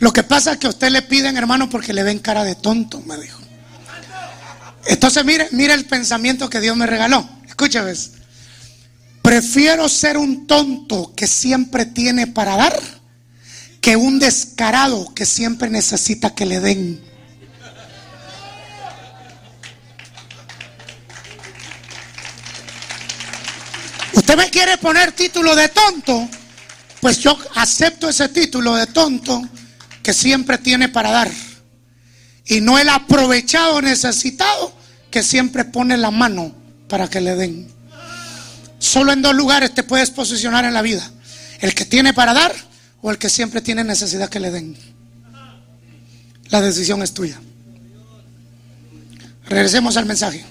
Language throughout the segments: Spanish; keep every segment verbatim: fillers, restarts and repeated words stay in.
Lo que pasa es que a usted le piden, hermano, porque le ven cara de tonto, me dijo. Entonces mire, mire el pensamiento que Dios me regaló. Escúchame. Prefiero ser un tonto que siempre tiene para dar que un descarado que siempre necesita que le den. Usted me quiere poner título de tonto, pues yo acepto ese título de tonto que siempre tiene para dar, y no el aprovechado necesitado que siempre pone la mano para que le den. Solo en dos lugares te puedes posicionar en la vida: el que tiene para dar o el que siempre tiene necesidad que le den. La decisión es tuya. Regresemos al mensaje.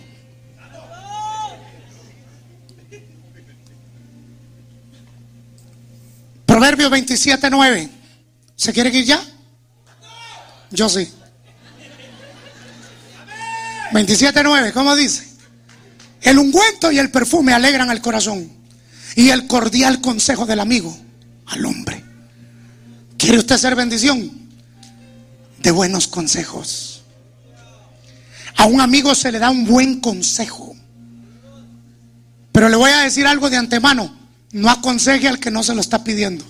Proverbios veintisiete nueve. ¿Se quiere ir ya? Yo sí. veintisiete nueve, ¿cómo dice? El ungüento y el perfume alegran al corazón, y el cordial consejo del amigo al hombre. ¿Quiere usted ser bendición? De buenos consejos. A un amigo se le da un buen consejo. Pero le voy a decir algo de antemano: no aconseje al que no se lo está pidiendo.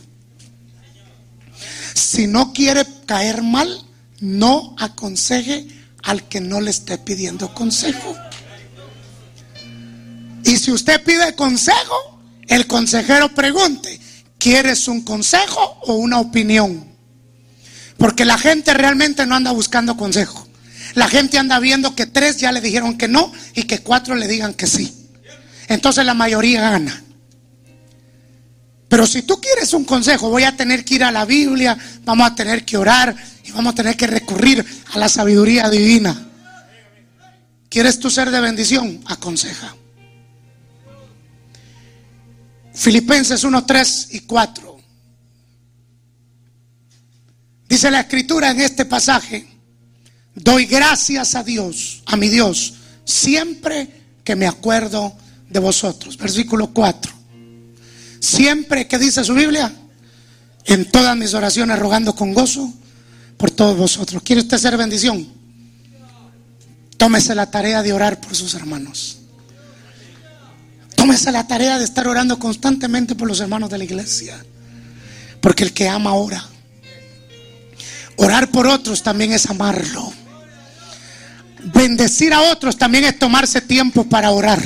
Si no quiere caer mal, no aconseje al que no le esté pidiendo consejo. Y si usted pide consejo, el consejero pregunte: ¿quieres un consejo o una opinión? Porque la gente realmente no anda buscando consejo. La gente anda viendo que tres ya le dijeron que no y que cuatro le digan que sí. Entonces la mayoría gana. Pero si tú quieres un consejo, voy a tener que ir a la Biblia, vamos a tener que orar y vamos a tener que recurrir a la sabiduría divina. ¿Quieres tú ser de bendición? Aconseja. Filipenses uno, tres y cuatro. Dice la escritura en este pasaje: doy gracias a Dios, a mi Dios, siempre que me acuerdo de vosotros. Versículo cuatro. Siempre, que dice su Biblia, en todas mis oraciones rogando con gozo por todos vosotros. ¿Quiere usted ser bendición? Tómese la tarea de orar por sus hermanos. Tómese la tarea de estar orando constantemente por los hermanos de la iglesia, porque el que ama ora. Orar por otros también es amarlo. Bendecir a otros también es tomarse tiempo para orar.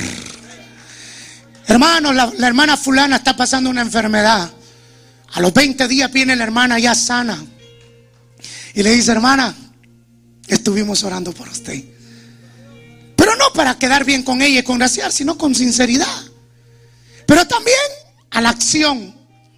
Hermanos, la, la hermana fulana está pasando una enfermedad. A los veinte días viene la hermana ya sana y le dice: hermana, estuvimos orando por usted. Pero no para quedar bien con ella y congraciar, sino con sinceridad. Pero también a la acción.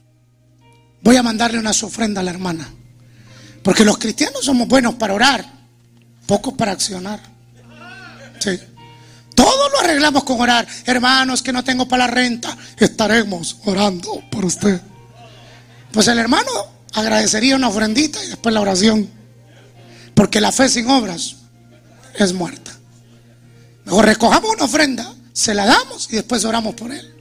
Voy a mandarle una ofrenda a la hermana, porque los cristianos somos buenos para orar, pocos para accionar. Sí. Todo lo arreglamos con orar. Hermanos, que no tengo para la renta, estaremos orando por usted. Pues el hermano agradecería una ofrendita y después la oración, porque la fe sin obras es muerta. Mejor recojamos una ofrenda, se la damos y después oramos por él.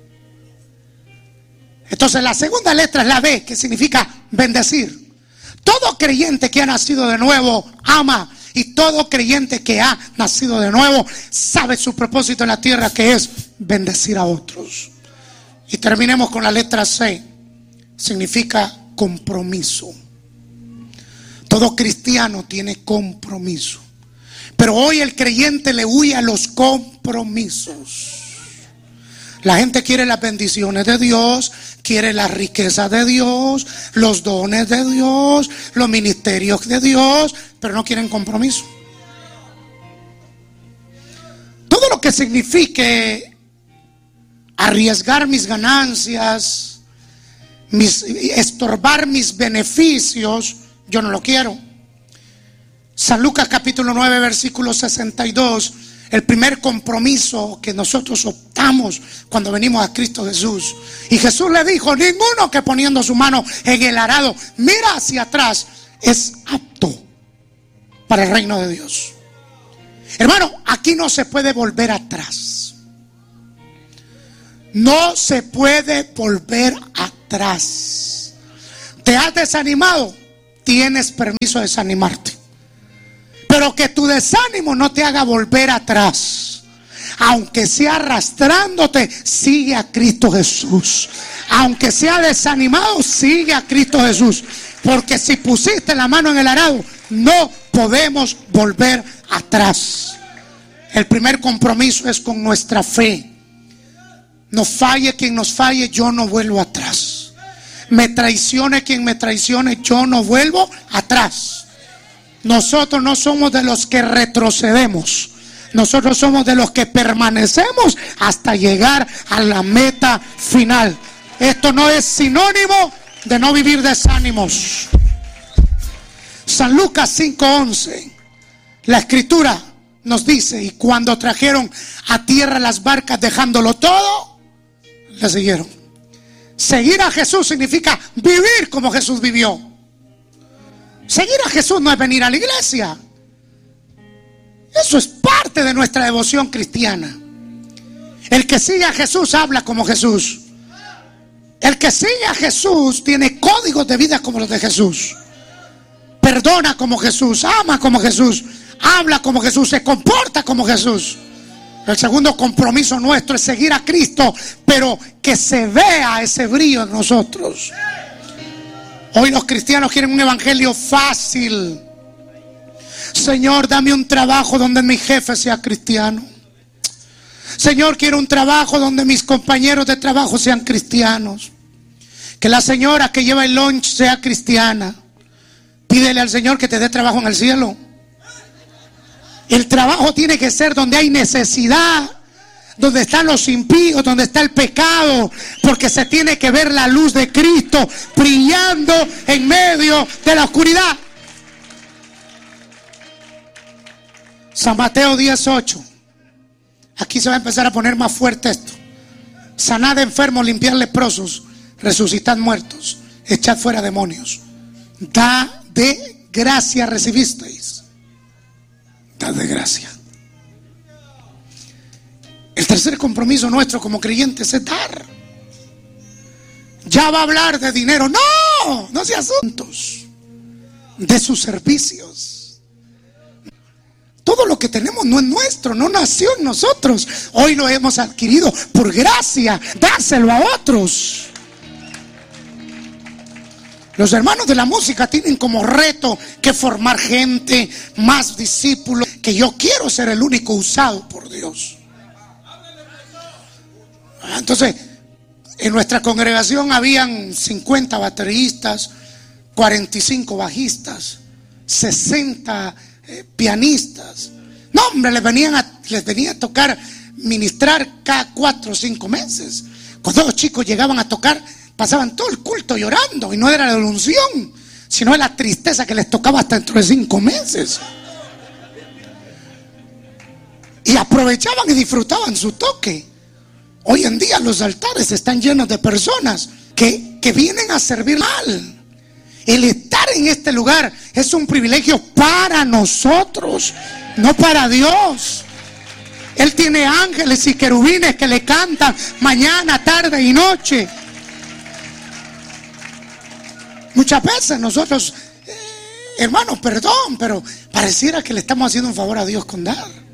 Entonces la segunda letra es la B, que significa bendecir. Todo creyente que ha nacido de nuevo ama, y todo creyente que ha nacido de nuevo sabe su propósito en la tierra, que es bendecir a otros. Y terminemos con la letra C. Significa compromiso. Todo cristiano tiene compromiso, pero hoy el creyente le huye a los compromisos. La gente quiere las bendiciones de Dios, quiere la riqueza de Dios, los dones de Dios, los ministerios de Dios, pero no quieren compromiso. Todo lo que signifique arriesgar mis ganancias, mis, estorbar mis beneficios, yo no lo quiero. San Lucas capítulo nueve versículo sesenta y dos. El primer compromiso que nosotros optamos cuando venimos a Cristo Jesús. Y Jesús le dijo: ninguno que poniendo su mano en el arado mira hacia atrás es apto para el reino de Dios. Hermano, aquí no se puede volver atrás. No se puede volver atrás. ¿Te has desanimado? tienes permiso de desanimarte, pero que tu desánimo no te haga volver atrás. Aunque sea arrastrándote, sigue a Cristo Jesús. Aunque sea desanimado, sigue a Cristo Jesús. Porque si pusiste la mano en el arado, no podemos volver atrás. El primer compromiso es con nuestra fe. Nos falle quien nos falle, yo no vuelvo atrás. Me traicione quien me traicione, yo no vuelvo atrás. Nosotros no somos de los que retrocedemos. Nosotros somos de los que permanecemos hasta llegar a la meta final. Esto no es sinónimo de no vivir desánimos. San Lucas cinco once, la escritura nos dice: y cuando trajeron a tierra las barcas dejándolo todo, le siguieron. Seguir a Jesús significa vivir como Jesús vivió. Seguir a Jesús no es venir a la iglesia. Eso es parte de nuestra devoción cristiana. El que sigue a Jesús habla como Jesús. El que sigue a Jesús tiene códigos de vida como los de Jesús. Perdona como Jesús, ama como Jesús, habla como Jesús, se comporta como Jesús. El segundo compromiso nuestro es seguir a Cristo, pero que se vea ese brillo en nosotros. Hoy los cristianos quieren un evangelio fácil. Señor, dame un trabajo donde mi jefe sea cristiano. Señor, quiero un trabajo donde mis compañeros de trabajo sean cristianos. Que la señora que lleva el lunch sea cristiana. Pídele al Señor que te dé trabajo en el cielo. El trabajo tiene que ser donde hay necesidad, donde están los impíos, donde está el pecado, porque se tiene que ver la luz de Cristo brillando en medio de la oscuridad. San Mateo diez ocho. Aquí se va a empezar a poner más fuerte esto. Sanad enfermos, limpiad leprosos, resucitad muertos, echad fuera demonios. Da de gracia recibisteis, dad de gracia. El tercer compromiso nuestro como creyentes es dar. Ya va a hablar de dinero. No, no sean asuntos de sus servicios. Todo lo que tenemos no es nuestro, no nació en nosotros. Hoy lo hemos adquirido por gracia. Dárselo a otros. Los hermanos de la música tienen como reto que formar gente, más discípulos, que yo quiero ser el único usado por Dios. Entonces, en nuestra congregación habían cincuenta bateristas, cuarenta y cinco bajistas, sesenta eh, pianistas. No, hombre, les venían a, les venía a tocar, ministrar cada cuatro o cinco meses. Cuando los chicos llegaban a tocar, pasaban todo el culto llorando, y no era la unción, sino la tristeza que les tocaba hasta dentro de cinco meses. Y aprovechaban y disfrutaban su toque. Hoy en día los altares están llenos de personas que, que vienen a servir mal. El estar en este lugar es un privilegio para nosotros, no para Dios. Él tiene ángeles y querubines que le cantan mañana, tarde y noche. Muchas veces nosotros, eh, hermanos, perdón, pero pareciera que le estamos haciendo un favor a Dios con dar.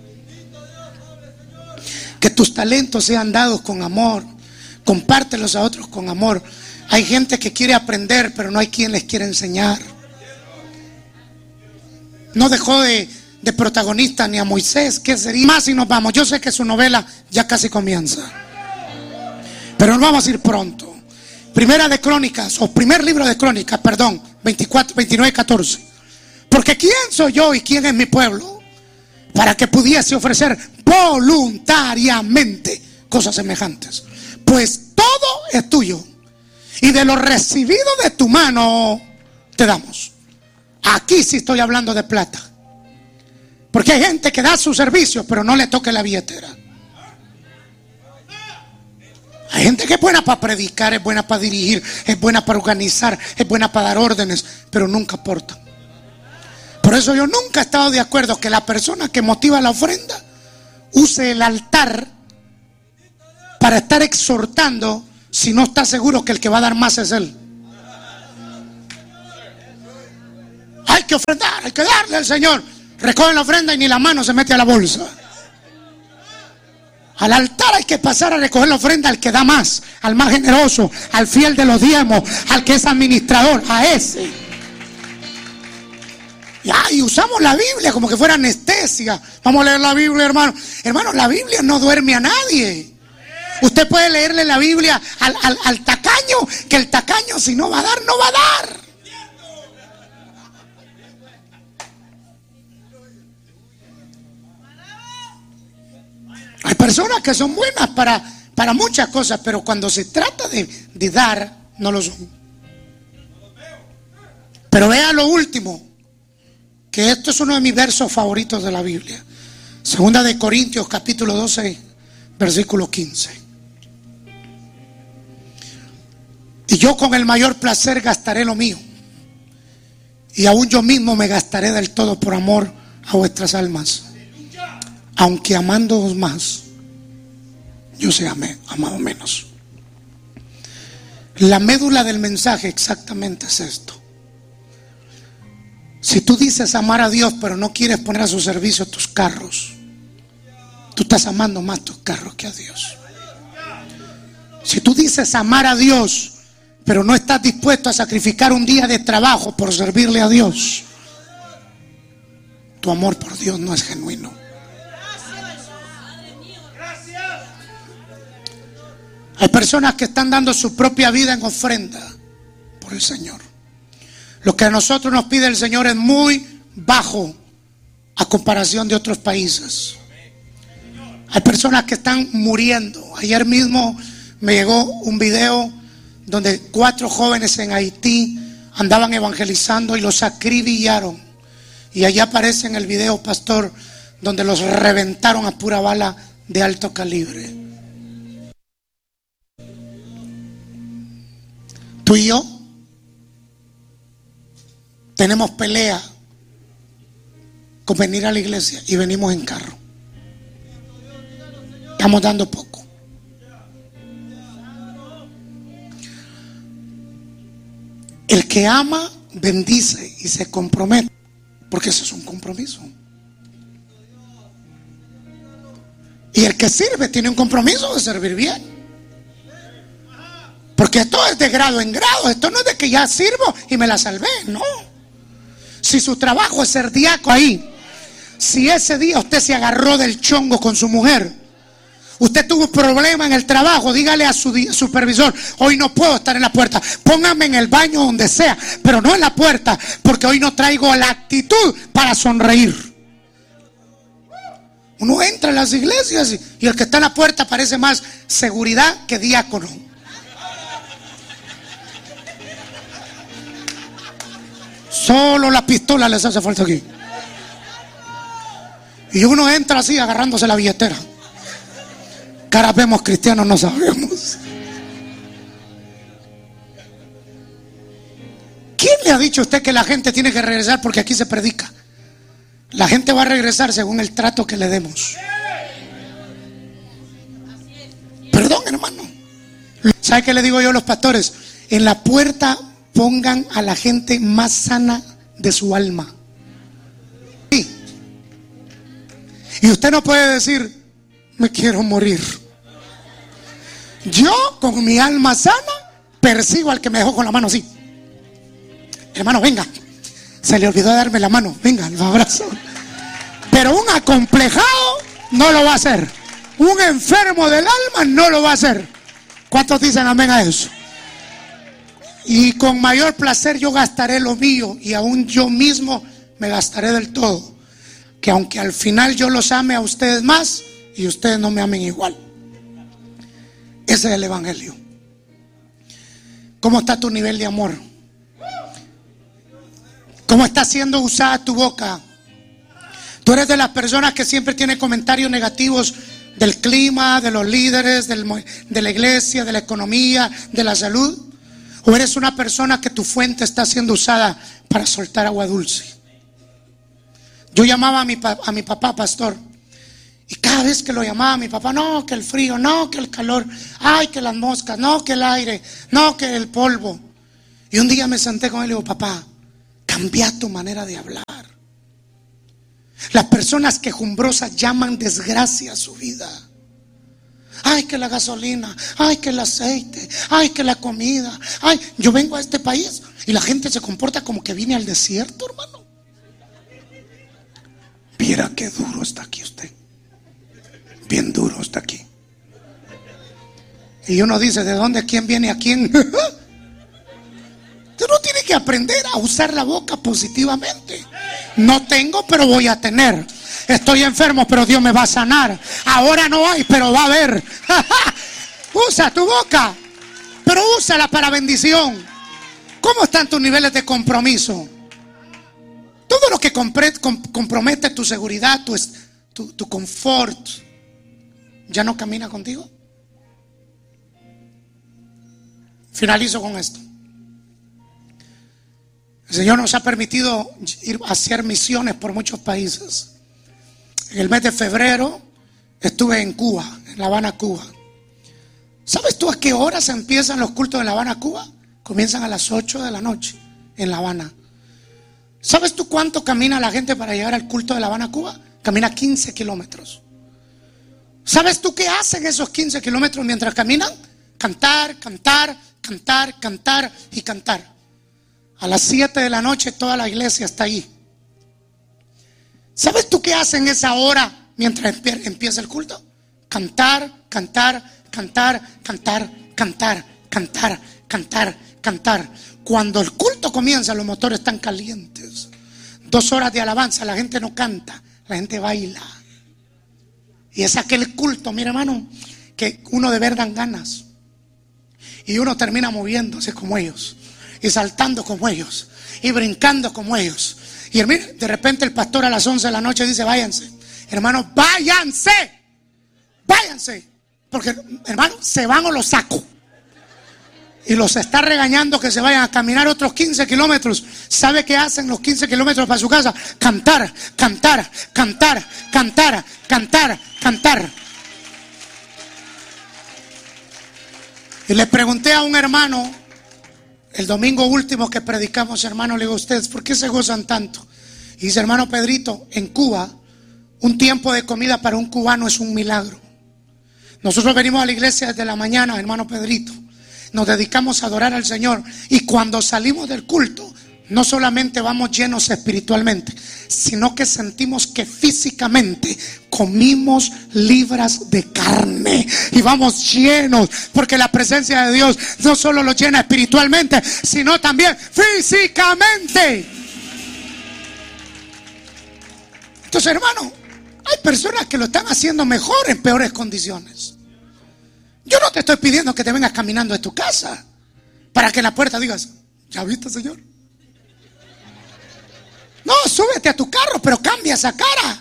Que tus talentos sean dados con amor. Compártelos a otros con amor. Hay gente que quiere aprender, pero no hay quien les quiera enseñar. No dejó de, de protagonista ni a Moisés. ¿Qué sería? Más si nos vamos. Yo sé que su novela ya casi comienza, pero nos vamos a ir pronto. Primera de Crónicas, o primer libro de Crónicas, perdón, veinticuatro, veintinueve, catorce. Porque ¿quién soy yo y quién es mi pueblo para que pudiese ofrecer voluntariamente cosas semejantes? Pues todo es tuyo, y de lo recibido de tu mano te damos. Aquí sí estoy hablando de plata, porque hay gente que da su servicio pero no le toque la billetera. Hay gente que es buena para predicar, es buena para dirigir, es buena para organizar, es buena para dar órdenes, pero nunca aporta. Por eso yo nunca he estado de acuerdo que la persona que motiva la ofrenda use el altar para estar exhortando si no está seguro que el que va a dar más es él. Hay que ofrendar, hay que darle al Señor. Recogen la ofrenda y ni la mano se mete a la bolsa. Al altar hay que pasar a recoger la ofrenda al que da más, al más generoso, al fiel de los diezmos, al que es administrador, a ese. Y, ay, usamos la Biblia como que fuera anestesia. Vamos a leer la Biblia, hermano. Hermano, la Biblia no duerme a nadie. Usted puede leerle la Biblia al, al, al tacaño, que el tacaño si no va a dar, no va a dar. Hay personas que son buenas para, para muchas cosas, pero cuando se trata de, de dar, no lo son. Pero vea lo último, que esto es uno de mis versos favoritos de la Biblia. Segunda de Corintios, capítulo doce, versículo quince. Y yo con el mayor placer gastaré lo mío, y aún yo mismo me gastaré del todo por amor a vuestras almas. Aunque amándoos más, yo sé amé, amado menos. La médula del mensaje exactamente es esto. Si tú dices amar a Dios, pero no quieres poner a su servicio tus carros, tú estás amando más tus carros que a Dios. Si tú dices amar a Dios, pero no estás dispuesto a sacrificar un día de trabajo por servirle a Dios, tu amor por Dios no es genuino. Hay personas que están dando su propia vida en ofrenda por el Señor. Lo que a nosotros nos pide el Señor es muy bajo a comparación de otros países. Hay personas que están muriendo. Ayer mismo me llegó un video donde cuatro jóvenes en Haití andaban evangelizando y los acribillaron. Y allá aparece en el video, pastor, donde los reventaron a pura bala de alto calibre. Tú y yo tenemos pelea con venir a la iglesia y venimos en carro. Estamos dando poco. El que ama, bendice y se compromete, porque eso es un compromiso. Y el que sirve tiene un compromiso de servir bien. Porque esto es de grado en grado. Esto no es de que ya sirvo y me la salvé, no. Si su trabajo es ser diácono ahí, si ese día usted se agarró del chongo con su mujer, usted tuvo un problema en el trabajo, dígale a su supervisor: hoy no puedo estar en la puerta, póngame en el baño donde sea, pero no en la puerta, porque hoy no traigo la actitud para sonreír. Uno entra en las iglesias y el que está en la puerta parece más seguridad que diácono. Solo la pistola les hace falta aquí. Y uno entra así agarrándose la billetera. Caras vemos, cristianos no sabemos. ¿Quién le ha dicho a usted que la gente tiene que regresar porque aquí se predica? La gente va a regresar según el trato que le demos. Perdón, hermano. ¿Sabe qué le digo yo a los pastores? En la puerta pongan a la gente más sana de su alma. Sí. Y usted no puede decir: me quiero morir. Yo con mi alma sana persigo al que me dejó con la mano así. Hermano, venga. Se le olvidó darme la mano. Venga, lo abrazo. Pero un acomplejado no lo va a hacer. Un enfermo del alma no lo va a hacer. ¿Cuántos dicen amén a eso? Y con mayor placer yo gastaré lo mío, y aún yo mismo me gastaré del todo. Que aunque al final yo los ame a ustedes más y ustedes no me amen igual. Ese es el evangelio. ¿Cómo está tu nivel de amor? ¿Cómo está siendo usada tu boca? Tú eres de las personas que siempre tiene comentarios negativos del clima, de los líderes, del, de la iglesia, de la economía, de la salud. ¿O eres una persona que tu fuente está siendo usada para soltar agua dulce? Yo llamaba a mi, a mi papá, pastor, y cada vez que lo llamaba mi papá: no, que el frío, no, que el calor, ay, que las moscas, no, que el aire, no, que el polvo. Y un día me senté con él y digo: papá, Cambia tu manera de hablar. Las personas quejumbrosas llaman desgracia a su vida. Ay, que la gasolina, ay, que el aceite, ay, que la comida. Ay, yo vengo a este país y la gente se comporta como que vine al desierto, hermano. Viera qué duro está aquí usted. Bien duro está aquí. Y uno dice, ¿de dónde? ¿Quién viene a quién? Usted no tiene que aprender a usar la boca positivamente. No tengo, pero voy a tener. Estoy enfermo, pero Dios me va a sanar. Ahora no hay, pero va a haber. Usa tu boca, pero úsala para bendición. ¿Cómo están tus niveles de compromiso? Todo lo que compromete tu seguridad, tu, tu, tu confort, ¿ya no camina contigo? Finalizo con esto. El Señor nos ha permitido ir a hacer misiones por muchos países. En el mes de febrero estuve en Cuba, en La Habana, Cuba. ¿Sabes tú a qué horas empiezan los cultos en La Habana, Cuba? Comienzan a las ocho de la noche en La Habana. ¿Sabes tú cuánto camina la gente para llegar al culto de La Habana, Cuba? Camina quince kilómetros. ¿Sabes tú qué hacen esos quince kilómetros mientras caminan? Cantar, cantar, cantar, cantar y cantar. A las siete de la noche toda la iglesia está ahí. ¿Sabes tú qué hacen esa hora mientras empieza el culto? Cantar, cantar, cantar, cantar, cantar, cantar, cantar, cantar. Cuando el culto comienza, los motores están calientes. Dos horas de alabanza, la gente no canta, la gente baila. Y es aquel culto, mira hermano, que uno de ver dan ganas. Y uno termina moviéndose como ellos, y saltando como ellos, y brincando como ellos. Y mira, de repente el pastor a las once de la noche dice, váyanse. Hermano, váyanse. Váyanse. Porque, hermano, se van o los saco. Y los está regañando que se vayan a caminar otros quince kilómetros. ¿Sabe qué hacen los quince kilómetros para su casa? Cantar, cantar, cantar, cantar, cantar, cantar. Y le pregunté a un hermano, el domingo último que predicamos, hermano, le digo, ¿ustedes por qué se gozan tanto? Y dice, hermano Pedrito, en Cuba, un tiempo de comida para un cubano es un milagro. Nosotros venimos a la iglesia desde la mañana, hermano Pedrito. Nos dedicamos a adorar al Señor. Y cuando salimos del culto, no solamente vamos llenos espiritualmente, sino que sentimos que físicamente comimos libras de carne y vamos llenos, porque la presencia de Dios no solo los llena espiritualmente, sino también físicamente. Entonces, hermano, hay personas que lo están haciendo mejor en peores condiciones. Yo no te estoy pidiendo que te vengas caminando de tu casa para que en la puerta digas, ¿ya viste, Señor? No, súbete a tu carro, pero cambia esa cara.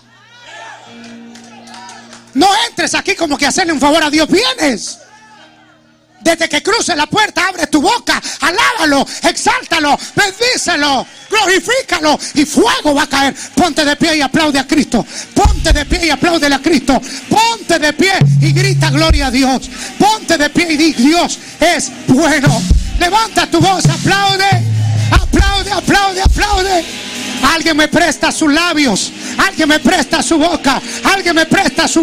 No entres aquí como que hacerle un favor a Dios. Vienes. Desde que cruce la puerta, abre tu boca, alábalo, exáltalo, bendícelo, glorifícalo y fuego va a caer. Ponte de pie y aplaude a Cristo. Ponte de pie y aplaude a Cristo. Ponte de pie y grita gloria a Dios. Ponte de pie y di, Dios es bueno. Levanta tu voz, aplaude, aplaude, aplaude, aplaude. Alguien me presta sus labios, alguien me presta su boca, alguien me presta su